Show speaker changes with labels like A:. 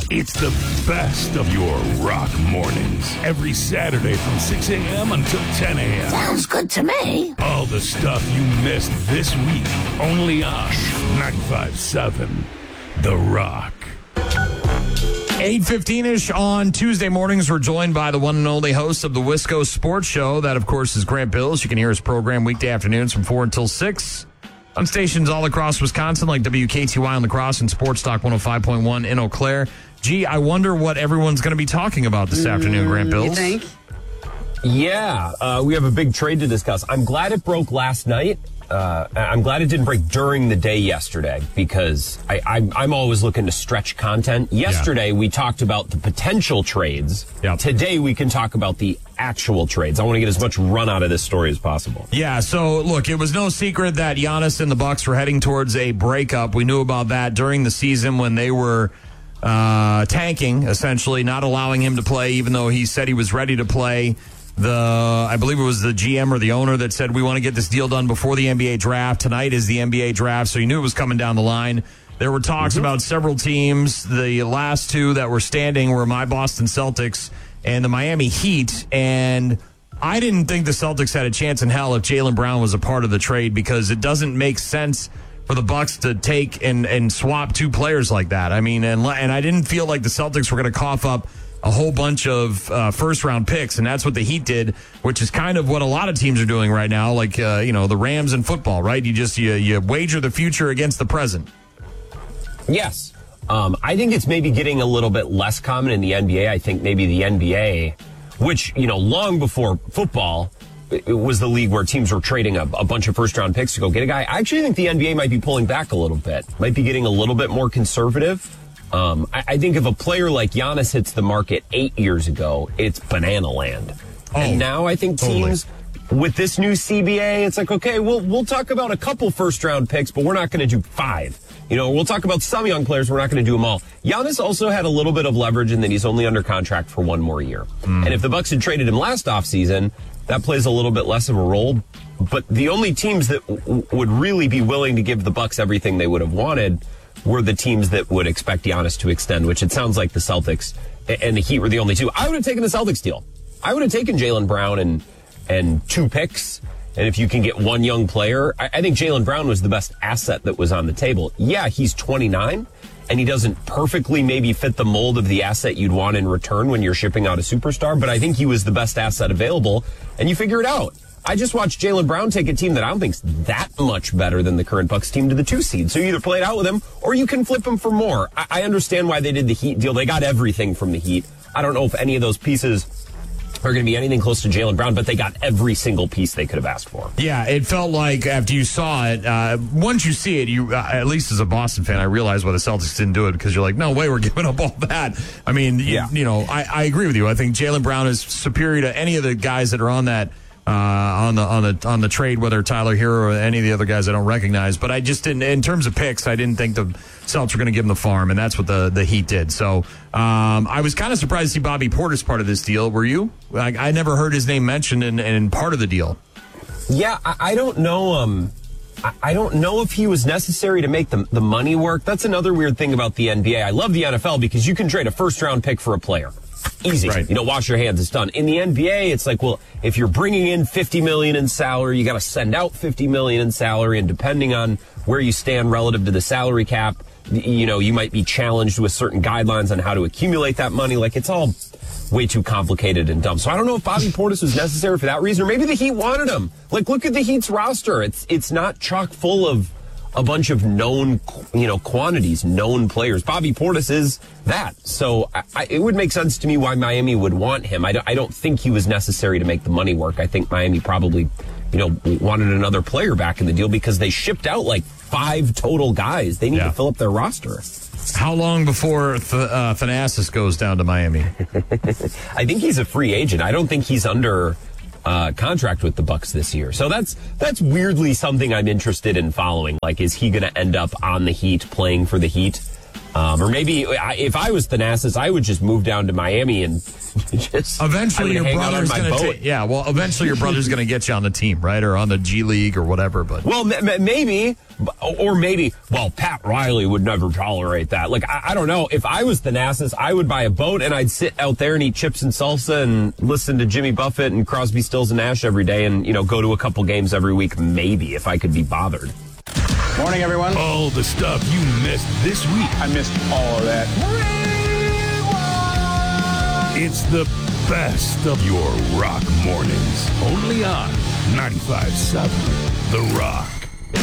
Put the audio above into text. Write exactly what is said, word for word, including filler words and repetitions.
A: It's the best of your rock mornings. Every Saturday from six a.m. until ten a.m.
B: Sounds good to me.
A: All the stuff you missed this week. Only on ninety-five point seven The Rock.
C: eight fifteen-ish on Tuesday mornings. We're joined by the one and only host of the Wisco Sports Show. That, of course, is Grant Bills. You can hear his program weekday afternoons from four until six on stations all across Wisconsin, like W K T Y on La Crosse and Sports Talk one oh five point one in Eau Claire. Gee, I wonder what everyone's going to be talking about this mm, afternoon, Grant Bills.
D: You think?
E: Yeah, uh, we have a big trade to discuss. I'm glad it broke last night. Uh, I'm glad it didn't break during the day yesterday because I, I, I'm always looking to stretch content. Yesterday, yeah. we talked about the potential trades.
C: Yep.
E: Today, we can talk about the actual trades. I want to get as much run out of this story as possible.
C: Yeah, so look, it was no secret that Giannis and the Bucks were heading towards a breakup. We knew about that during the season when they were uh, tanking, essentially, not allowing him to play, even though he said he was ready to play. The I believe it was the G M or the owner that said, we want to get this deal done before the N B A draft. Tonight is the N B A draft, so you knew it was coming down the line. There were talks mm-hmm. about several teams. The last two that were standing were my Boston Celtics and the Miami Heat. And I didn't think the Celtics had a chance in hell if Jaylen Brown was a part of the trade because it doesn't make sense for the Bucks to take and, and swap two players like that. I mean, and, and I didn't feel like the Celtics were going to cough up a whole bunch of uh, first-round picks, and that's what the Heat did, which is kind of what a lot of teams are doing right now, like, uh, you know, the Rams in football, right? You just, you, you wager the future against the present.
E: Yes. Um, I think it's maybe getting a little bit less common in the N B A. I think maybe the N B A, which, you know, long before football, it was the league where teams were trading a, a bunch of first-round picks to go get a guy. I actually think the N B A might be pulling back a little bit, might be getting a little bit more conservative. Um, I, I think if a player like Giannis hits the market eight years ago, it's banana land.
C: Oh,
E: and now I think teams totally. With this new C B A, it's like, okay, we'll we'll talk about a couple first round picks, but we're not going to do five. You know, we'll talk about some young players. We're not going to do them all. Giannis also had a little bit of leverage in that he's only under contract for one more year. Mm. And if the Bucks had traded him last offseason, that plays a little bit less of a role. But the only teams that w- would really be willing to give the Bucks everything they would have wanted were the teams that would expect Giannis to extend, which it sounds like the Celtics and the Heat were the only two. I would have taken the Celtics deal. I would have taken Jaylen Brown and and two picks. And if you can get one young player, I, I think Jaylen Brown was the best asset that was on the table. Yeah, he's twenty-nine, and he doesn't perfectly maybe fit the mold of the asset you'd want in return when you're shipping out a superstar, but I think he was the best asset available, and you figure it out. I just watched Jaylen Brown take a team that I don't think's that much better than the current Bucks team to the two seed. So you either play it out with him or you can flip him for more. I, I understand why they did the Heat deal. They got everything from the Heat. I don't know if any of those pieces are going to be anything close to Jaylen Brown, but they got every single piece they could have asked for.
C: Yeah, it felt like after you saw it, uh, once you see it, you uh, at least as a Boston fan, I realized why the Celtics didn't do it because you're like, no way, we're giving up all that. I mean, yeah. you, you know, I, I agree with you. I think Jaylen Brown is superior to any of the guys that are on that Uh, on the on the on the trade, whether Tyler Hero or any of the other guys I don't recognize. But I just didn't, in terms of picks, I didn't think the Celtics were going to give him the farm, and that's what the, the Heat did. So um, I was kind of surprised to see Bobby Portis part of this deal. Were you? I, I never heard his name mentioned in, in part of the deal.
E: Yeah, I, I don't know. Um, I, I don't know if he was necessary to make the the money work. That's another weird thing about the N B A. I love the N F L because you can trade a first round pick for a player. Easy.
C: Right.
E: You know, wash your hands, it's done. In the N B A, it's like, well, if you're bringing in fifty million dollars in salary, you got to send out fifty million dollars in salary, and depending on where you stand relative to the salary cap, you know, you might be challenged with certain guidelines on how to accumulate that money. Like, it's all way too complicated and dumb. So I don't know if Bobby Portis was necessary for that reason, or maybe the Heat wanted him. Like, look at the Heat's roster. It's it's not chock full of a bunch of known, you know, quantities, known players. Bobby Portis is that. So I, I, it would make sense to me why Miami would want him. I don't, I don't think he was necessary to make the money work. I think Miami probably, you know, wanted another player back in the deal because they shipped out like five total guys. They need
C: yeah.
E: to fill up their roster.
C: How long before Th- uh, Thanasis goes down to Miami?
E: I think he's a free agent. I don't think he's under Uh, contract with the Bucks this year. So that's that's weirdly something I'm interested in following. Like, is he going to end up on the Heat, playing for the Heat? Um, or maybe I, if I was Thanasis, I would just move down to Miami and just
C: eventually your
E: hang out
C: brother's
E: on my
C: going to
E: boat.
C: take. Yeah, well, eventually your brother's going to get you on the team, right, or on the G League or whatever. But
E: well, m- m- maybe, or maybe. Well, Pat Riley would never tolerate that. Like I, I don't know. If I was Thanasis, I would buy a boat and I'd sit out there and eat chips and salsa and listen to Jimmy Buffett and Crosby, Stills, and Nash every day, and you know go to a couple games every week. Maybe if I could be bothered.
B: Morning, everyone.
A: All the stuff you missed this week.
B: I missed all of that.
A: It's the best of your rock mornings. Only on ninety-five point seven The Rock.